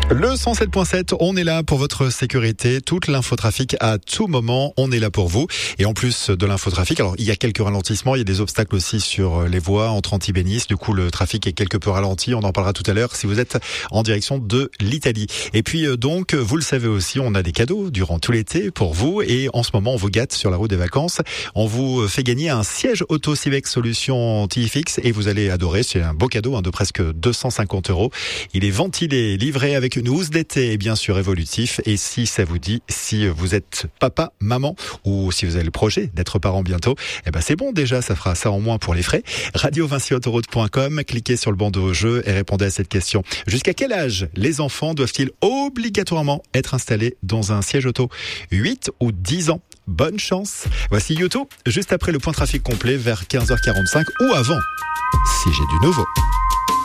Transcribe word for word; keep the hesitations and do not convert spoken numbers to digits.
Le cent sept point sept, on est là pour votre sécurité. Toute l'infotrafic à tout moment, on est là pour vous. Et en plus de l'infotrafic, alors il y a quelques ralentissements, il y a des obstacles aussi sur les voies entre Antibénis. Du coup, le trafic est quelque peu ralenti. On en parlera tout à l'heure si vous êtes en direction de l'Italie. Et puis donc, vous le savez aussi, on a des cadeaux durant tout l'été pour vous. Et en ce moment, on vous gâte sur la route des vacances. On vous fait gagner un siège auto Civex Solution T I X et vous allez adorer. C'est un beau cadeau hein, de presque deux cent cinquante euros. Il est ventilé, livré avec une housse d'été et bien sûr évolutif. Et si ça vous dit, si vous êtes papa, maman ou si vous avez le projet d'être parent bientôt, eh ben c'est bon déjà, ça fera ça en moins pour les frais. radio vinci autoroute point com, cliquez sur le bandeau jeu et répondez à cette question. Jusqu'à quel âge les enfants doivent-ils obligatoirement être installés dans un siège auto? huit ou dix ans? Bonne chance. Voici Yoto, juste après le point trafic complet vers quinze heures quarante-cinq ou avant, si j'ai du nouveau.